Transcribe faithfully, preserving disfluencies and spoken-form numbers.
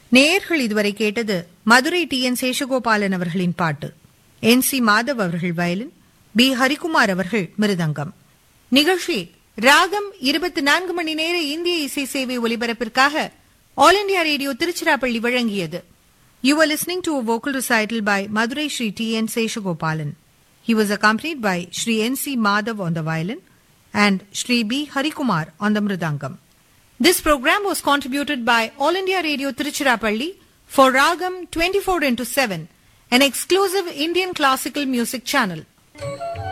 நேயர்கள் இதுவரை கேட்டது மதுரை டி என் சேஷகோபாலன் அவர்களின் பாட்டு. என் சி மாதவ் அவர்கள் வயலின், பி ஹரிகுமார் அவர்கள் மிருதங்கம். நிகழ்ச்சி ராகம் இருபத்தி நான்கு மணி நேர இந்திய இசை சேவை ஒலிபரப்பிற்காக ஆல் இண்டியா ரேடியோ திருச்சிராப்பள்ளி வழங்கியது. You were listening to a vocal recital by Madurai Shri T N Seshagopalan. He was accompanied by Shri N C Madhav on the violin and Shri B Harikumar on the mridangam. This program was contributed by All India Radio Tiruchirappalli for Ragam twenty-four into seven, an exclusive Indian classical music channel.